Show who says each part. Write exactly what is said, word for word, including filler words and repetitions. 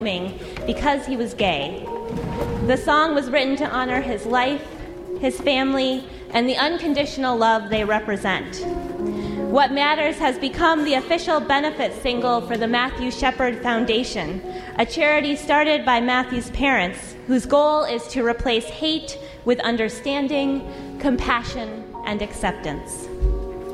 Speaker 1: because he was gay. The song was written to honor his life, his family, and the unconditional love they represent. What Matters has become the official benefit single for the Matthew Shepard Foundation, a charity started by Matthew's parents, whose goal is to replace hate with understanding, compassion, and acceptance.